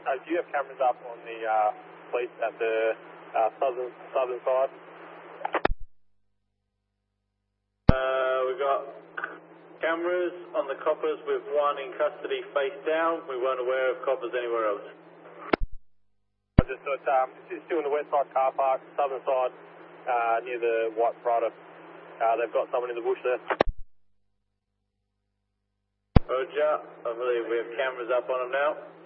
do you have cameras up on the police at the southern side? We got cameras on the coppers with one in custody face down. We weren't aware of coppers anywhere else. Just it's still in the west side car park, southern side, near the White Prada. They've got someone in the bush there. Roger. I believe we have cameras up on them now.